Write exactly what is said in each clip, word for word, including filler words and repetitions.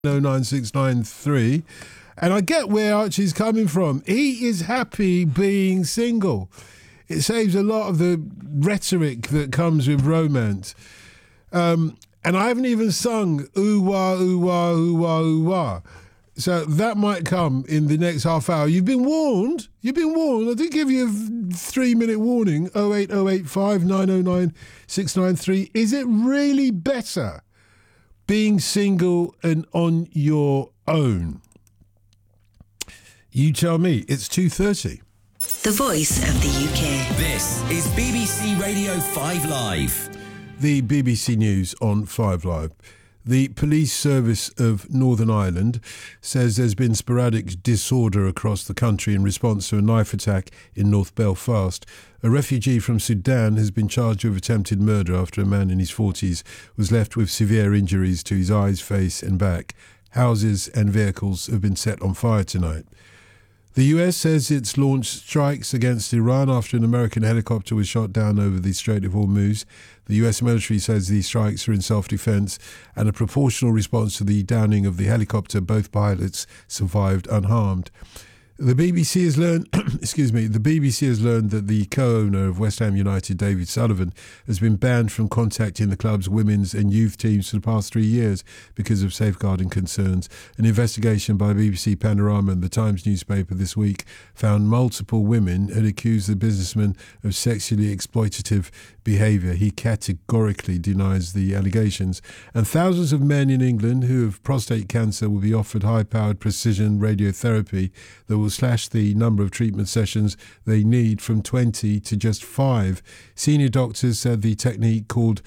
oh nine six nine three. And I get where Archie's coming from. He is happy being single. It saves a lot of the rhetoric that comes with romance. Um, and I haven't even sung ooh wah, ooh wah, ooh wah, ooh wah. So that might come in the next half hour. You've been warned. You've been warned. I did give you a three-minute warning. oh eight oh eight five nine oh nine six nine three. Is it really better being single and on your own? You tell me. It's two thirty. The voice of the U K. This is B B C Radio five Live. The B B C News on five Live. The Police Service of Northern Ireland says there's been sporadic disorder across the country in response to a knife attack in North Belfast. A refugee from Sudan has been charged with attempted murder after a man in his forties was left with severe injuries to his eyes, face and back. Houses and vehicles have been set on fire tonight. The U S says it's launched strikes against Iran after an American helicopter was shot down over the Strait of Hormuz. The U S military says these strikes are in self-defense and a proportional response to the downing of the helicopter. Both pilots survived unharmed. The B B C has learned, excuse me, the B B C has learned that the co-owner of West Ham United, David Sullivan, has been banned from contacting the club's women's and youth teams for the past three years because of safeguarding concerns. An investigation by B B C Panorama and the Times newspaper this week found multiple women had accused the businessman of sexually exploitative behaviour. He categorically denies the allegations. And thousands of men in England who have prostate cancer will be offered high-powered precision radiotherapy that will slash the number of treatment sessions they need from twenty to just five. Senior doctors said the technique, called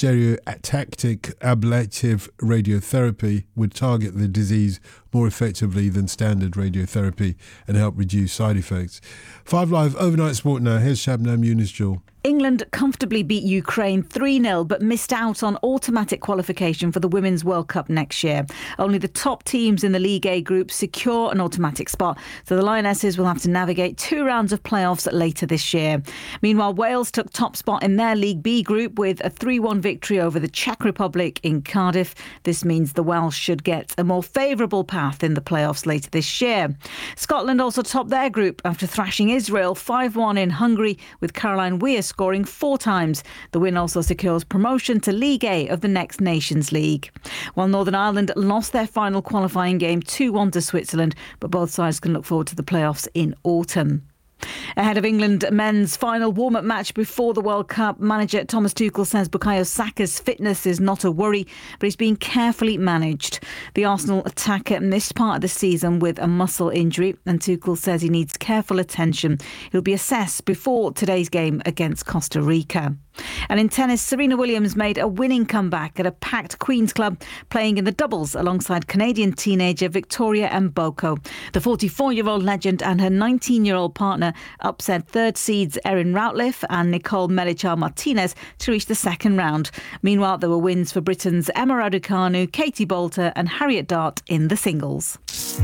stereotactic ablative radiotherapy, would target the disease more effectively than standard radiotherapy and help reduce side effects. Five Live Overnight Sport now. Here's Shabnam Yunus-Jewel. England comfortably beat Ukraine three nil but missed out on automatic qualification for the Women's World Cup next year. Only the top teams in the League A group secure an automatic spot, so the Lionesses will have to navigate two rounds of playoffs later this year. Meanwhile, Wales took top spot in their League B group with a three one victory over the Czech Republic in Cardiff. This means the Welsh should get a more favourable path in the playoffs later this year. Scotland also topped their group after thrashing Israel five one in Hungary, with Caroline Weir scoring four times. The win also secures promotion to League A of the next Nations League. While Northern Ireland lost their final qualifying game two one to Switzerland, but both sides can look forward to the playoffs in autumn. Ahead of England men's final warm-up match before the World Cup, manager Thomas Tuchel says Bukayo Saka's fitness is not a worry, but he's being carefully managed. The Arsenal attacker missed part of the season with a muscle injury, and Tuchel says he needs careful attention. He'll be assessed before today's game against Costa Rica. And in tennis, Serena Williams made a winning comeback at a packed Queen's Club, playing in the doubles alongside Canadian teenager Victoria Mboko. The forty-four-year-old legend and her nineteen-year-old partner upset third seeds Erin Routliffe and Nicole Melichar Martinez to reach the second round. Meanwhile, there were wins for Britain's Emma Raducanu, Katie Bolter and Harriet Dart in the singles.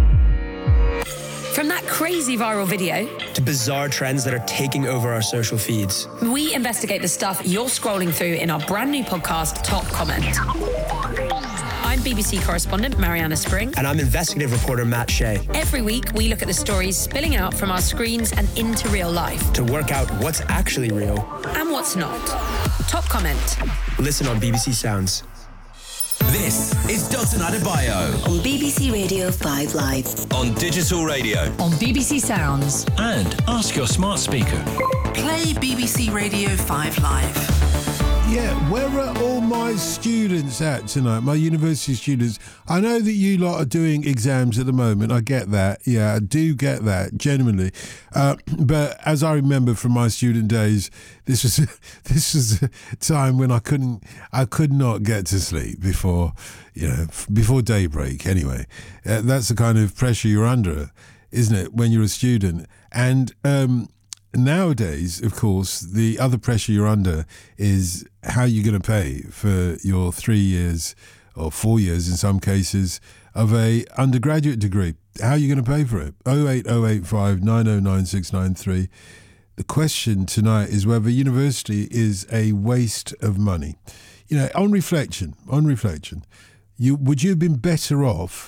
From that crazy viral video to bizarre trends that are taking over our social feeds, we investigate the stuff you're scrolling through in our brand new podcast, Top Comment. I'm B B C correspondent Mariana Spring. And I'm investigative reporter Matt Shea. Every week, we look at the stories spilling out from our screens and into real life to work out what's actually real and what's not. Top Comment. Listen on B B C Sounds. This is Dotun Adebayo on B B C Radio five Live, on digital radio, on B B C Sounds, and ask your smart speaker. Play B B C Radio five Live. Yeah, where are all my students at tonight? My university students. I know that you lot are doing exams at the moment. I get that. Yeah, I do get that, genuinely. Uh, but as I remember from my student days, this was this was a time when I couldn't, I could not get to sleep before, you know, before daybreak. Anyway, uh, that's the kind of pressure you're under, isn't it, when you're a student? And um, nowadays, of course, the other pressure you're under is how you're going to pay for your three years or four years in some cases of a undergraduate degree. How are you going to pay for it? oh eight oh eight five nine oh nine six nine three. The question tonight is whether university is a waste of money. You know, on reflection, on reflection, You would you have been better off